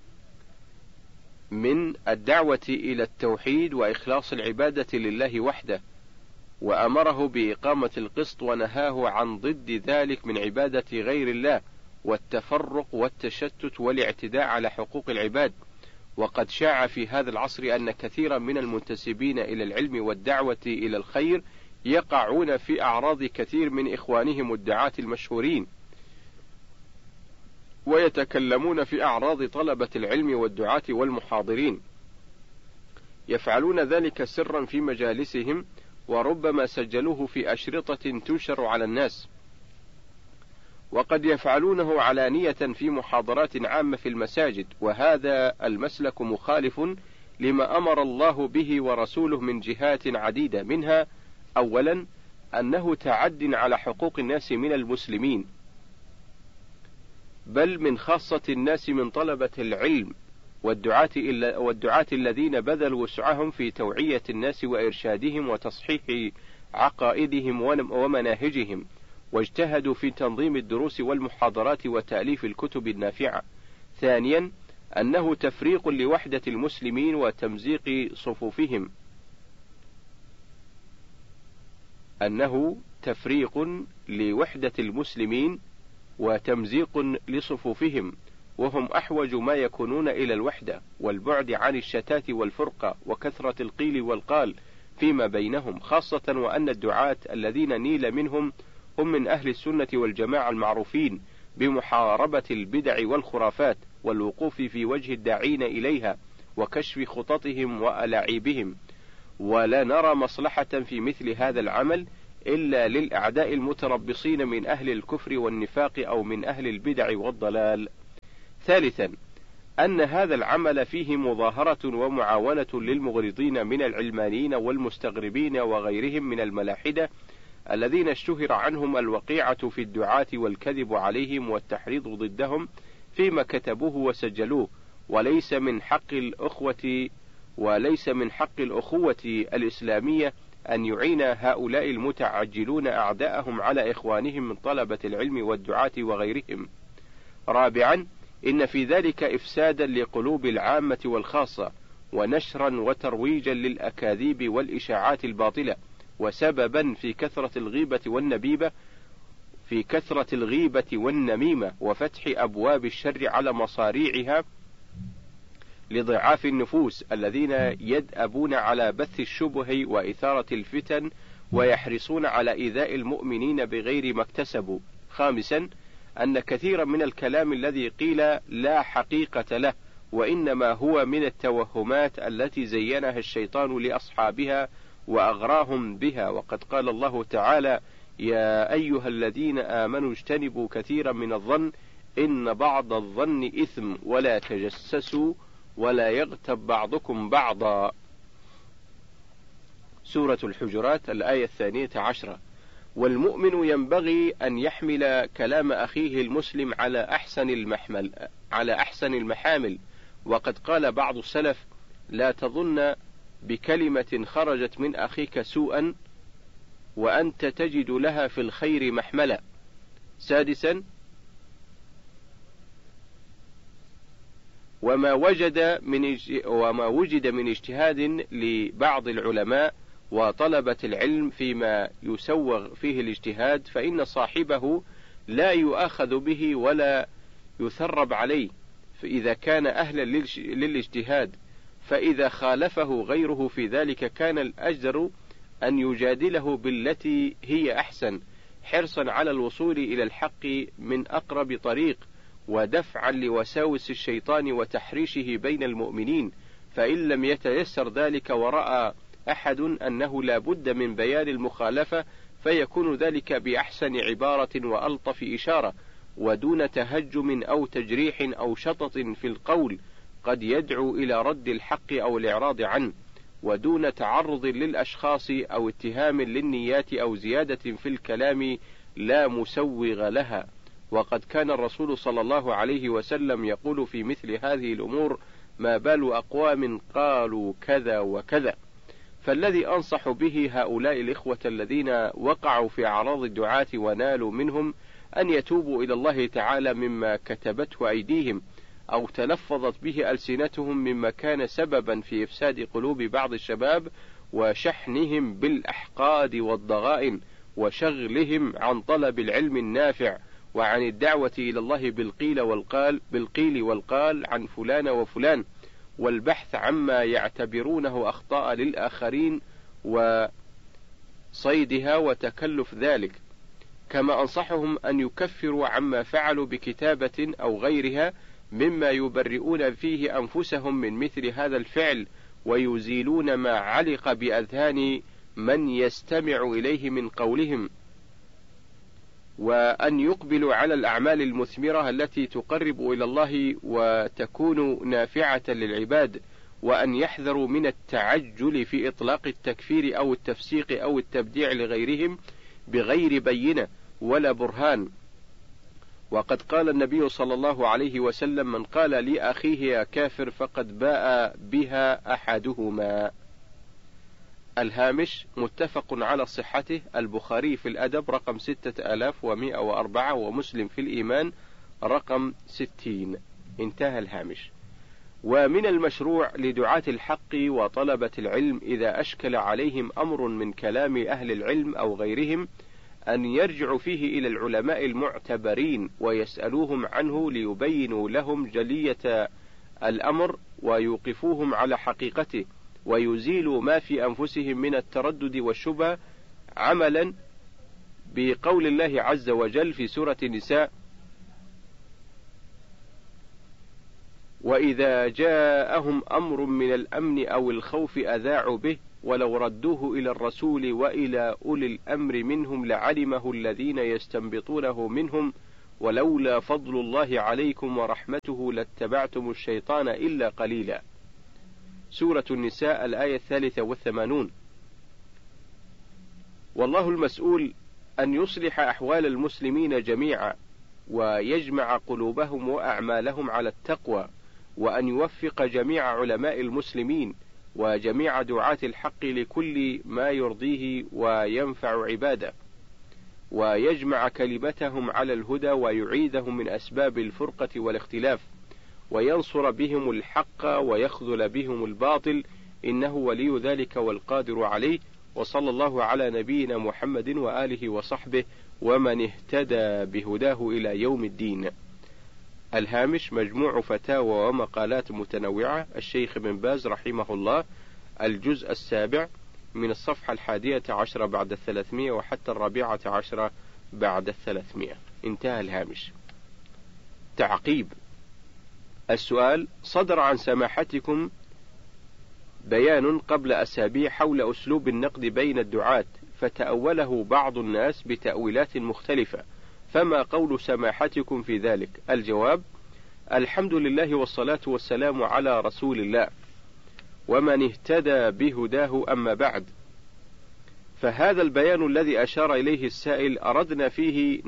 من الدعوة إلى التوحيد وإخلاص العبادة لله وحده، وأمره بإقامة القسط، ونهاه عن ضد ذلك من عبادة غير الله والتفرق والتشتت والاعتداء على حقوق العباد. وقد شاع في هذا العصر أن كثيرا من المنتسبين إلى العلم والدعوة إلى الخير يقعون في أعراض كثير من إخوانهم الدعاة المشهورين، ويتكلمون في أعراض طلبة العلم والدعاة والمحاضرين، يفعلون ذلك سرا في مجالسهم، وربما سجلوه في أشرطة تنشر على الناس، وقد يفعلونه علانية في محاضرات عامة في المساجد. وهذا المسلك مخالف لما أمر الله به ورسوله من جهات عديدة، منها: أولا، أنه تعد على حقوق الناس من المسلمين، بل من خاصة الناس من طلبة العلم والدعاة الذين بذلوا وسعهم في توعية الناس وإرشادهم وتصحيح عقائدهم ومناهجهم، واجتهدوا في تنظيم الدروس والمحاضرات وتأليف الكتب النافعة. ثانيا، أنه تفريق لوحدة المسلمين وتمزيق صفوفهم، لصفوفهم، وهم أحوج ما يكونون إلى الوحدة والبعد عن الشتات والفرقة وكثرة القيل والقال فيما بينهم، خاصة وأن الدعاة الذين نيل منهم هم من أهل السنة والجماعة المعروفين بمحاربة البدع والخرافات والوقوف في وجه الداعين إليها وكشف خططهم وألاعيبهم. ولا نرى مصلحة في مثل هذا العمل إلا للأعداء المتربصين من أهل الكفر والنفاق أو من أهل البدع والضلال. ثالثا، أن هذا العمل فيه مظاهرة ومعاونة للمغرضين من العلمانيين والمستغربين وغيرهم من الملاحدة الذين اشتهر عنهم الوقيعة في الدعاة والكذب عليهم والتحريض ضدهم فيما كتبوه وسجلوه، وليس من حق الأخوة الإسلامية أن يعين هؤلاء المتعجلون أعداءهم على إخوانهم من طلبة العلم والدعاة وغيرهم. رابعا، إن في ذلك إفسادا لقلوب العامة والخاصة، ونشرا وترويجا للأكاذيب والإشاعات الباطلة، وسببا في كثرة الغيبة والنميمة، وفتح أبواب الشر على مصاريعها لضعاف النفوس الذين يدأبون على بث الشبه وإثارة الفتن ويحرصون على إيذاء المؤمنين بغير ما اكتسبوا. خامسا، أن كثيرا من الكلام الذي قيل لا حقيقة له، وإنما هو من التوهمات التي زينها الشيطان لأصحابها وأغراهم بها. وقد قال الله تعالى: يا أيها الذين آمنوا اجتنبوا كثيرا من الظن إن بعض الظن إثم ولا تجسسوا ولا يغتب بعضكم بعضا. سورة الحجرات الآية 12. والمؤمن ينبغي أن يحمل كلام أخيه المسلم على أحسن المحامل. وقد قال بعض السلف: لا تظن بكلمة خرجت من أخيك سوءا وأنت تجد لها في الخير محملا. سادسا، وما وجد من اجتهاد لبعض العلماء وطلبة العلم فيما يسوغ فيه الاجتهاد فإن صاحبه لا يؤاخذ به ولا يثرب عليه، فإذا كان أهلا للاجتهاد، فإذا خالفه غيره في ذلك كان الأجدر أن يجادله بالتي هي أحسن، حرصا على الوصول إلى الحق من أقرب طريق، ودفعا لوساوس الشيطان وتحريشه بين المؤمنين. فإن لم يتيسر ذلك ورأى أحد أنه لا بد من بيان المخالفة، فيكون ذلك بأحسن عبارة وألطف إشارة، ودون تهجم أو تجريح أو شطط في القول قد يدعو إلى رد الحق أو الإعراض عنه، ودون تعرض للأشخاص أو اتهام للنيات أو زيادة في الكلام لا مسوغ لها. وقد كان الرسول صلى الله عليه وسلم يقول في مثل هذه الأمور: ما بال أقوام قالوا كذا وكذا. فالذي أنصح به هؤلاء الإخوة الذين وقعوا في أعراض الدعاة ونالوا منهم أن يتوبوا إلى الله تعالى مما كتبته أيديهم أو تلفظت به ألسنتهم مما كان سببا في إفساد قلوب بعض الشباب وشحنهم بالأحقاد والضغائن وشغلهم عن طلب العلم النافع وعن الدعوة إلى الله بالقيل والقال عن فلان وفلان، والبحث عما يعتبرونه أخطاء للآخرين وصيدها وتكلف ذلك. كما أنصحهم أن يكفروا عما فعلوا بكتابة أو غيرها مما يبرئون فيه أنفسهم من مثل هذا الفعل، ويزيلون ما علق بأذهان من يستمع إليه من قولهم، وأن يقبلوا على الأعمال المثمرة التي تقرب إلى الله وتكون نافعة للعباد، وأن يحذروا من التعجل في إطلاق التكفير أو التفسيق أو التبديع لغيرهم بغير بينة ولا برهان. وقد قال النبي صلى الله عليه وسلم: من قال لأخيه يا كافر فقد باء بها أحدهما. الهامش متفق على صحته، البخاري في الأدب رقم 6104 ومسلم في الإيمان رقم 60. انتهى الهامش. ومن المشروع لدعاة الحق وطلبة العلم إذا أشكل عليهم أمر من كلام أهل العلم أو غيرهم أن يرجعوا فيه إلى العلماء المعتبرين ويسألوهم عنه ليبينوا لهم جلية الأمر ويوقفوهم على حقيقته، ويزيلوا ما في أنفسهم من التردد والشبهة، عملا بقول الله عز وجل في سورة النساء: وإذا جاءهم أمر من الأمن أو الخوف أذاعوا به ولو ردوه إلى الرسول وإلى أولي الأمر منهم لعلمه الذين يستنبطونه منهم ولولا فضل الله عليكم ورحمته لاتبعتم الشيطان إلا قليلا. سورة النساء الآية 83. والله المسؤول أن يصلح أحوال المسلمين جميعا ويجمع قلوبهم وأعمالهم على التقوى، وأن يوفق جميع علماء المسلمين وجميع دعاة الحق لكل ما يرضيه وينفع عباده، ويجمع كلمتهم على الهدى ويعيدهم من أسباب الفرقة والاختلاف، وينصر بهم الحق ويخذل بهم الباطل، إنه ولي ذلك والقادر عليه. وصلى الله على نبينا محمد وآله وصحبه ومن اهتدى بهداه إلى يوم الدين. الهامش: مجموع فتاوى ومقالات متنوعة، الشيخ ابن باز رحمه الله، الجزء 7 من الصفحة 11 بعد 300 وحتى 14 بعد 300. انتهى الهامش. تعقيب: السؤال: صدر عن سماحتكم بيان قبل أسابيع حول أسلوب النقد بين الدعاة، فتأوله بعض الناس بتأويلات مختلفة، فما قول سماحتكم في ذلك؟ الجواب: الحمد لله والصلاة والسلام على رسول الله ومن اهتدى بهداه، أما بعد، فهذا البيان الذي أشار إليه السائل أردنا فيه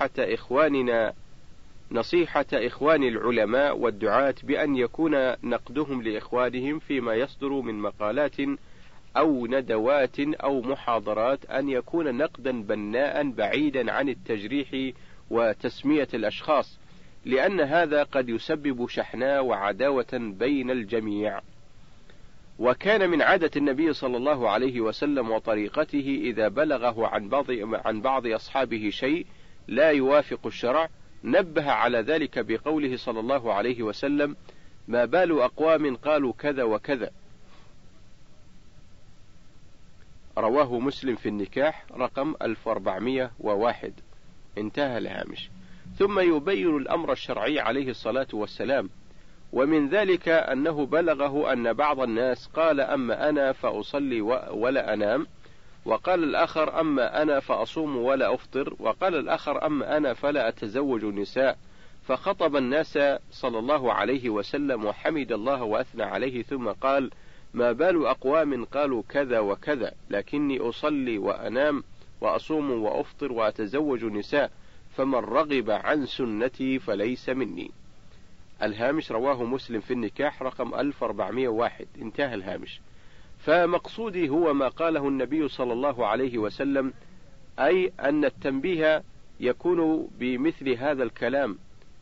نصيحة إخوان العلماء والدعاة بأن يكون نقدهم لإخوانهم فيما يصدر من مقالات أو ندوات أو محاضرات أن يكون نقدا بناء بعيدا عن التجريح وتسمية الأشخاص، لأن هذا قد يسبب شحناء وعداوة بين الجميع. وكان من عادة النبي صلى الله عليه وسلم وطريقته إذا بلغه عن بعض أصحابه شيء لا يوافق الشرع نبه على ذلك بقوله صلى الله عليه وسلم: ما بال أقوام قالوا كذا وكذا. رواه مسلم في النكاح رقم 1401. انتهى الهامش. ثم يبين الأمر الشرعي عليه الصلاة والسلام، ومن ذلك أنه بلغه أن بعض الناس قال: أما أنا فأصلي ولا أنام، وقال الآخر: أما أنا فأصوم ولا أفطر، وقال الآخر: أما أنا فلا أتزوج النساء. فخطب الناس صلى الله عليه وسلم وحمد الله وأثنى عليه، ثم قال: ما بال أقوام قالوا كذا وكذا، لكني أصلي وأنام وأصوم وأفطر وأتزوج النساء، فمن رغب عن سنتي فليس مني. الهامش. رواه مسلم في النكاح رقم 1401. انتهى الهامش. فمقصودي هو ما قاله النبي صلى الله عليه وسلم، أي أن التنبيه يكون بمثل هذا الكلام: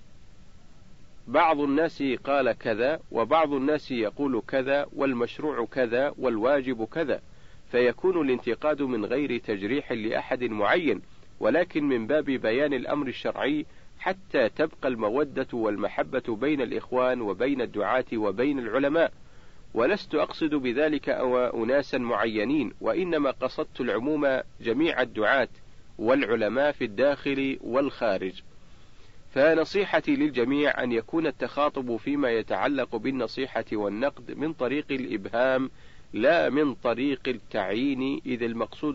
بعض الناس قال كذا، وبعض الناس يقول كذا، والمشروع كذا، والواجب كذا، فيكون الانتقاد من غير تجريح لأحد معين، ولكن من باب بيان الأمر الشرعي حتى تبقى المودة والمحبة بين الإخوان وبين الدعاة وبين العلماء. ولست أقصد بذلك أناسا معينين، وإنما قصدت العموم، جميع الدعاة والعلماء في الداخل والخارج. فنصيحتي للجميع أن يكون التخاطب فيما يتعلق بالنصيحة والنقد من طريق الإبهام لا من طريق التعيين، إذ المقصود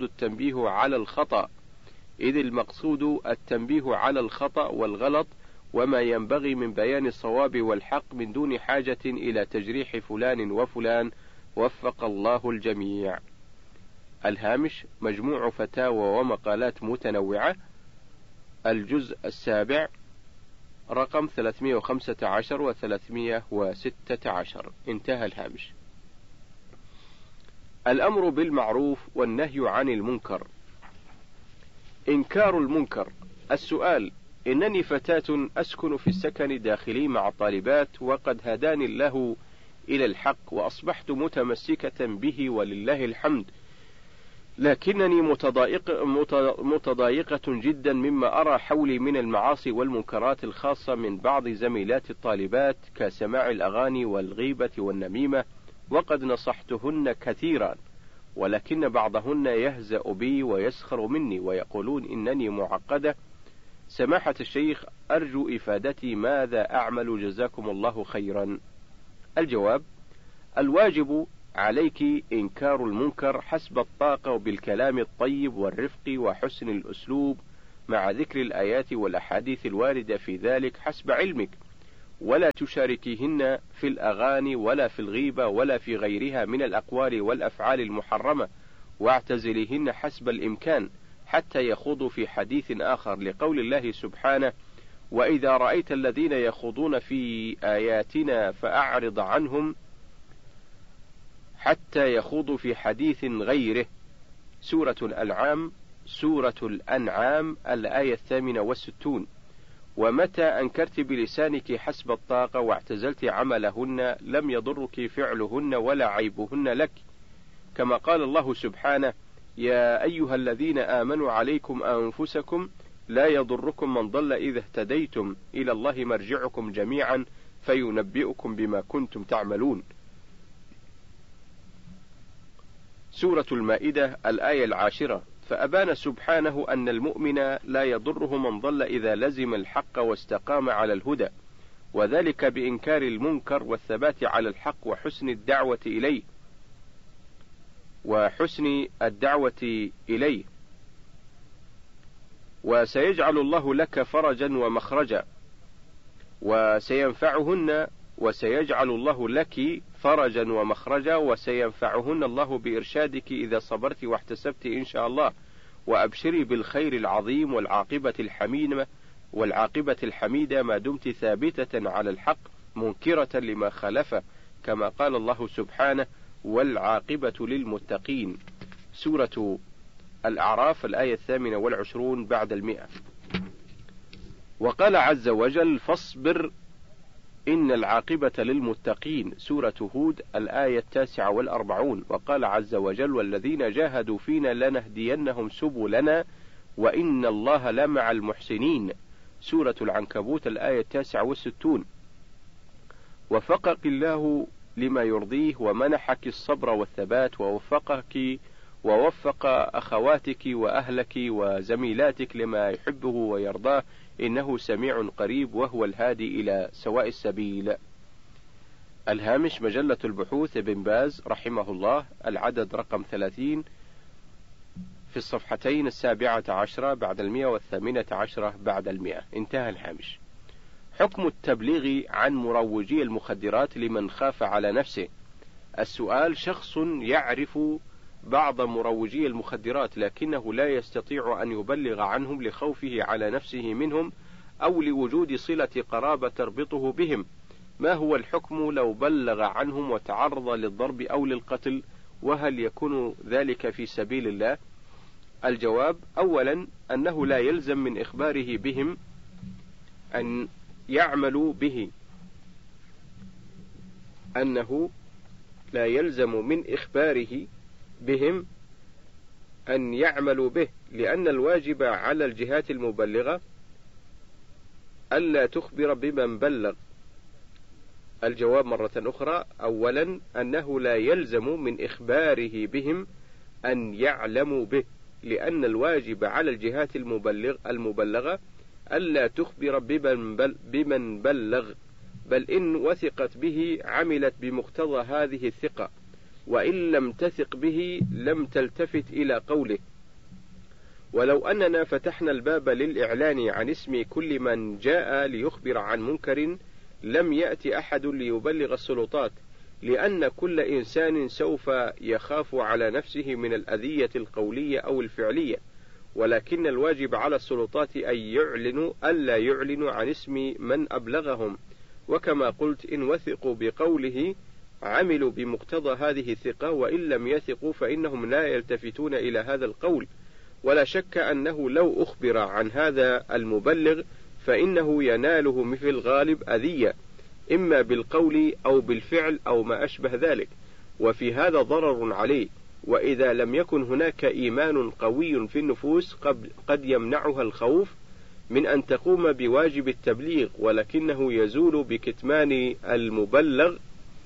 التنبيه على الخطأ والغلط وما ينبغي من بيان الصواب والحق، من دون حاجة إلى تجريح فلان وفلان، وفق الله الجميع. الهامش. مجموع فتاوى ومقالات متنوعة، الجزء 7 رقم 315 و 316. انتهى الهامش. الأمر بالمعروف والنهي عن المنكر. إنكار المنكر. السؤال: إنني فتاة أسكن في السكن داخلي مع الطالبات، وقد هداني الله إلى الحق وأصبحت متمسكة به ولله الحمد، لكنني متضايقة جدا مما أرى حولي من المعاصي والمنكرات الخاصة من بعض زميلات الطالبات كسماع الأغاني والغيبة والنميمة، وقد نصحتهن كثيرا، ولكن بعضهن يهزأ بي ويسخر مني ويقولون إنني معقدة. سماحة الشيخ، أرجو إفادتي، ماذا أعمل جزاكم الله خيرا؟ الجواب: الواجب عليك إنكار المنكر حسب الطاقة وبالكلام الطيب والرفق وحسن الأسلوب مع ذكر الآيات والأحاديث الواردة في ذلك حسب علمك، ولا تشاركيهن في الأغاني ولا في الغيبة ولا في غيرها من الأقوال والأفعال المحرمة، واعتزليهن حسب الإمكان حتى يخوضوا في حديث آخر، لقول الله سبحانه: وإذا رأيت الذين يخوضون في آياتنا فأعرض عنهم حتى يخوضوا في حديث غيره. سورة الأنعام الآية 68. ومتى أنكرت بلسانك حسب الطاقة واعتزلت عملهن لم يضرك فعلهن ولا عيبهن لك، كما قال الله سبحانه: يا أيها الذين آمنوا عليكم أنفسكم لا يضركم من ضل إذا اهتديتم إلى الله مرجعكم جميعا فينبئكم بما كنتم تعملون. سورة المائدة الآية 10. فأبان سبحانه أن المؤمن لا يضره من ضل إذا لزم الحق واستقام على الهدى، وذلك بإنكار المنكر والثبات على الحق وحسن الدعوة إليه. وسيجعل الله لك فرجا ومخرجا، وسيجعل الله لك فرجا ومخرجا، وسينفعهن الله بإرشادك إذا صبرت واحتسبت إن شاء الله. وأبشري بالخير العظيم والعاقبة الحميدة ما دمت ثابتة على الحق منكرة لما خلفه، كما قال الله سبحانه: والعاقبة للمتقين. سورة الأعراف الآية 28 بعد 100. وقال عز وجل: فاصبر إن العاقبة للمتقين. سورة هود الآية 49. وقال عز وجل: والذين جاهدوا فينا لنهدينهم سبلنا وإن الله لمع المحسنين. سورة العنكبوت الآية 69. وفقك الله لما يرضيه ومنحك الصبر والثبات، ووفق أخواتك وأهلك وزميلاتك لما يحبه ويرضاه، إنه سميع قريب وهو الهادي إلى سواء السبيل. الهامش: مجلة البحوث ابن باز رحمه الله، العدد رقم 30 في الصفحتين 17 بعد 100 و18 بعد 100. انتهى الهامش. حكم التبليغ عن مروجي المخدرات لمن خاف على نفسه. السؤال: شخص يعرف بعض مروجي المخدرات لكنه لا يستطيع أن يبلغ عنهم لخوفه على نفسه منهم أو لوجود صلة قرابة تربطه بهم، ما هو الحكم لو بلغ عنهم وتعرض للضرب أو للقتل؟ وهل يكون ذلك في سبيل الله؟ الجواب: أولا أنه لا يلزم من إخباره بهم أن يعملوا به، أنه لا يلزم من إخباره بهم أن يعملوا به، لأن الواجب على الجهات المبلغة ألا تخبر بمن بلغ. الجواب مرة أخرى: أولا أنه لا يلزم من إخباره بهم أن يعلموا به، لأن الواجب على الجهات المبلغة ألا تخبر بمن بلغ، بل إن وثقت به عملت بمقتضى هذه الثقة، وإن لم تثق به لم تلتفت إلى قوله. ولو أننا فتحنا الباب للإعلان عن اسم كل من جاء ليخبر عن منكر لم يأتي أحد ليبلغ السلطات، لأن كل إنسان سوف يخاف على نفسه من الأذية القولية أو الفعلية، ولكن الواجب على السلطات ألا يعلنوا عن اسم من أبلغهم، وكما قلت إن وثقوا بقوله عملوا بمقتضى هذه الثقة، وإن لم يثقوا فإنهم لا يلتفتون إلى هذا القول. ولا شك أنه لو أخبر عن هذا المبلغ فإنه يناله في الغالب أذية، إما بالقول أو بالفعل أو ما أشبه ذلك، وفي هذا ضرر عليه. وإذا لم يكن هناك إيمان قوي في النفوس قد يمنعها الخوف من أن تقوم بواجب التبليغ، ولكنه يزول بكتمان المبلغ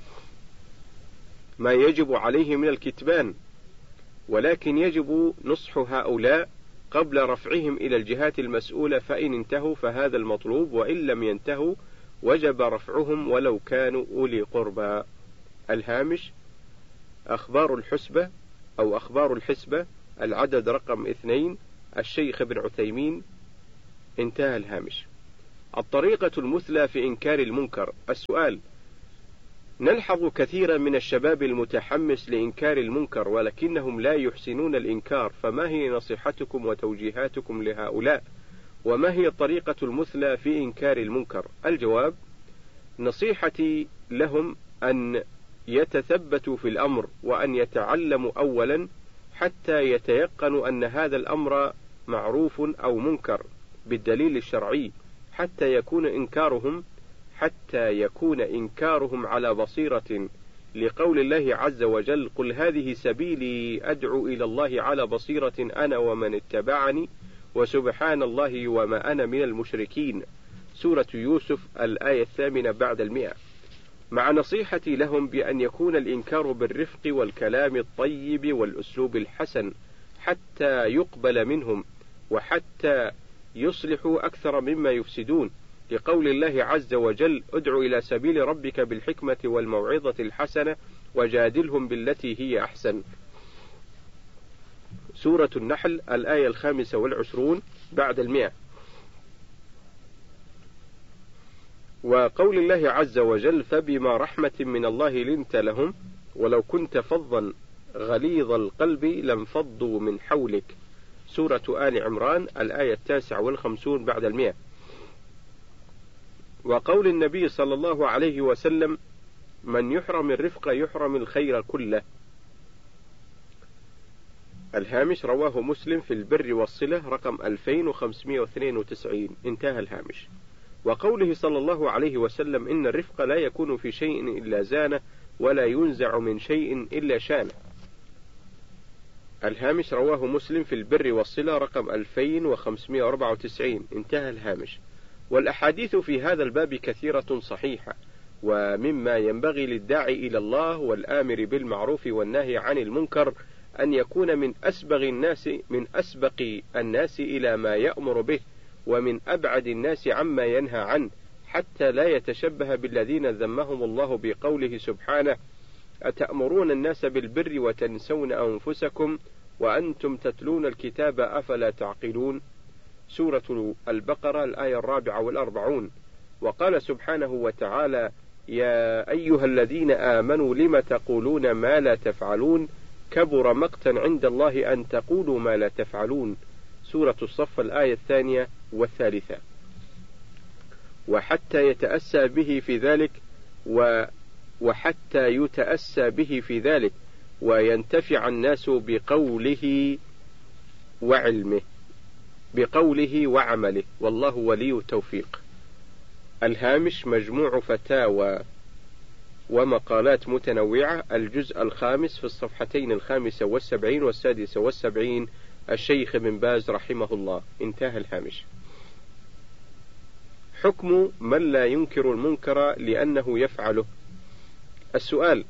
ما يجب عليه من الكتمان، ولكن يجب نصح هؤلاء قبل رفعهم إلى الجهات المسؤولة، فإن انتهوا فهذا المطلوب، وإن لم ينتهوا وجب رفعهم ولو كانوا أولي قربى. الهامش: أخبار الحسبة أو أخبار الحسبة، العدد رقم 2، الشيخ ابن عثيمين. انتهى الهامش. الطريقة المثلى في إنكار المنكر. السؤال: نلحظ كثيرا من الشباب المتحمس لإنكار المنكر ولكنهم لا يحسنون الإنكار، فما هي نصيحتكم وتوجيهاتكم لهؤلاء؟ وما هي الطريقة المثلى في إنكار المنكر؟ الجواب: نصيحتي لهم أن يتثبتوا في الأمر، وأن يتعلموا أولا حتى يتيقنوا أن هذا الأمر معروف أو منكر بالدليل الشرعي، حتى يكون إنكارهم على بصيرة، لقول الله عز وجل: قل هذه سبيلي أدعو إلى الله على بصيرة أنا ومن اتبعني وسبحان الله وما أنا من المشركين. سورة يوسف الآية 8 بعد 100. مع نصيحتي لهم بأن يكون الإنكار بالرفق والكلام الطيب والأسلوب الحسن حتى يقبل منهم، وحتى يصلحوا أكثر مما يفسدون، لقول الله عز وجل: ادع إلى سبيل ربك بالحكمة والموعظة الحسنة وجادلهم بالتي هي أحسن. سورة النحل الآية 25 بعد 100. وقول الله عز وجل: فبما رحمة من الله لنت لهم ولو كنت فظا غليظ القلب لانفضوا من حولك. سورة آل عمران الآية 59 بعد 100. وقول النبي صلى الله عليه وسلم: من يحرم الرفق يحرم الخير كله. الهامش: رواه مسلم في البر والصلة رقم 2592. انتهى الهامش. وقوله صلى الله عليه وسلم: إن الرفق لا يكون في شيء إلا زانه ولا ينزع من شيء إلا شانه. الهامش: رواه مسلم في البر والصلة رقم 2594. انتهى الهامش. والأحاديث في هذا الباب كثيرة صحيحة، ومما ينبغي للداعي إلى الله والآمر بالمعروف والنهي عن المنكر أن يكون من أسبق الناس إلى ما يأمر به، ومن أبعد الناس عما ينهى عنه، حتى لا يتشبه بالذين ذمهم الله بقوله سبحانه: أتأمرون الناس بالبر وتنسون أنفسكم وأنتم تتلون الكتاب أفلا تعقلون. سورة البقرة الآية 44. وقال سبحانه وتعالى: يا أيها الذين آمنوا لم تقولون ما لا تفعلون كبر مقتا عند الله أن تقولوا ما لا تفعلون. سورة الصف الآية 2 و3. وحتى يتأسى به في ذلك وينتفع الناس بقوله وعمله، والله ولي التوفيق. الهامش: مجموع فتاوى ومقالات متنوعة، الجزء 5 في الصفحتين 75 و76، الشيخ ابن باز رحمه الله. انتهى الهامش. حكم من لا ينكر المنكر لأنه يفعله. السؤال: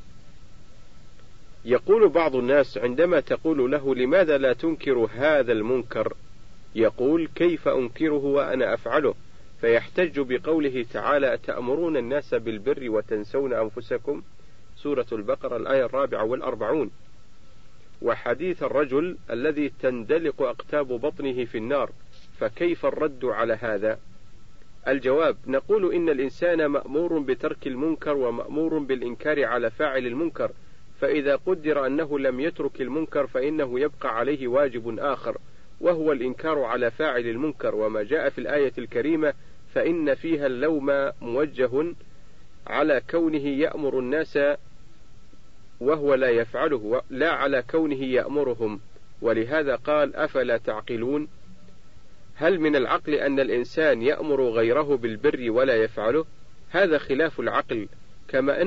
يقول بعض الناس عندما تقول له: لماذا لا تنكر هذا المنكر؟ يقول: كيف أنكره وأنا أفعله؟ فيحتج بقوله تعالى: أتأمرون الناس بالبر وتنسون أنفسكم. سورة البقرة الآية 44. وحديث الرجل الذي تندلق أقتاب بطنه في النار، فكيف الرد على هذا؟ الجواب: نقول إن الإنسان مأمور بترك المنكر ومأمور بالإنكار على فاعل المنكر، فإذا قدر أنه لم يترك المنكر فإنه يبقى عليه واجب آخر، وهو الإنكار على فاعل المنكر. وما جاء في الآية الكريمة فإن فيها اللوم موجه على كونه يأمر الناس وهو لا يفعله، لا على كونه يأمرهم، ولهذا قال: أفلا تعقلون. هل من العقل أن الإنسان يأمر غيره بالبر ولا يفعله؟ هذا خلاف العقل، كما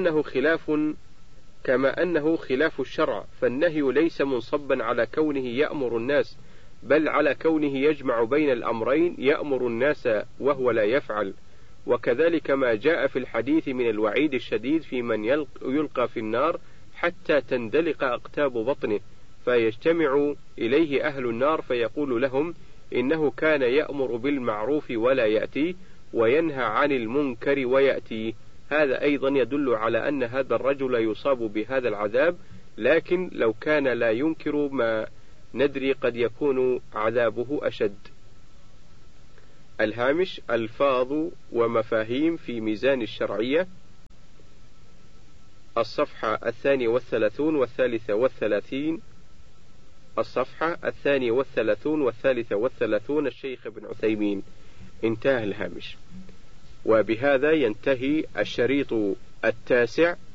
أنه خلاف الشرع، فالنهي ليس منصبا على كونه يأمر الناس، بل على كونه يجمع بين الأمرين، يأمر الناس وهو لا يفعل. وكذلك ما جاء في الحديث من الوعيد الشديد في من يلقى في النار حتى تندلق أقتاب بطنه، فيجتمع إليه أهل النار فيقول لهم: إنه كان يأمر بالمعروف ولا يأتي، وينهى عن المنكر ويأتي. هذا أيضا يدل على أن هذا الرجل يصاب بهذا العذاب، لكن لو كان لا ينكر ما ندري قد يكون عذابه أشد. الهامش: ألفاظ ومفاهيم في ميزان الشرعية، الصفحة 32 و33. الصفحة 32 و33 الشيخ ابن عثيمين. انتهى الهامش. وبهذا ينتهي الشريط 9